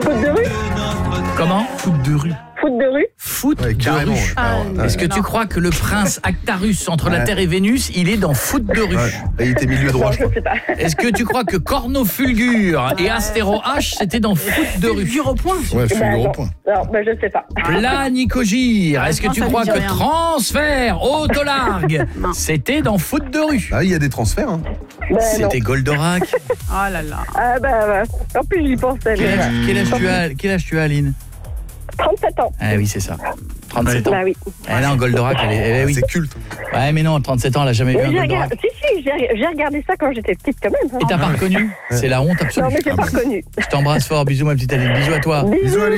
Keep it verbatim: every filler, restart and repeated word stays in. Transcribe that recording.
Foot de rue. Comment? Foot de rue. Foot de rue. Foot Ouais, de carrément. rue. Alors, Est-ce que ouais. tu crois que le prince Actarus entre la Ouais. Terre et Vénus, il est dans foot de rue? Ouais. Et il était milieu droit, Non, je je crois. sais pas. Est-ce que tu crois que Cornofulgur et Astéro H, c'était dans foot de rue? Dur au point. Ouais, Bah, fulgure au non. point. Non, bah, je sais pas. Planicogire. Est-ce que non, tu ça me crois dit que rien. transfert autolargue, Non. c'était dans foot de rue? Ah, il y a des transferts. Hein. Bah, non. C'était Goldorak. Oh là là. Ah bah, bah, en plus j'y pensais. Quel mais- âge, quel âge tu as, quel âge tu as, Aline? trente-sept ans. Ah oui, c'est ça. trente-sept ans. Bah oui. Eh non, Goldorak, elle est... eh oui. C'est culte. Ouais, mais non, trente-sept ans, elle a jamais vu Mais un j'ai Goldorak. regardé, si, si, j'ai j'ai regardé ça quand j'étais petite quand même. hein. Et t'as pas reconnu? C'est la honte Non, absolue. mais j'ai Ah pas bah. reconnu. Je t'embrasse fort, bisous ma petite Aline, bisous à toi. Bisous. Bisous, Aline.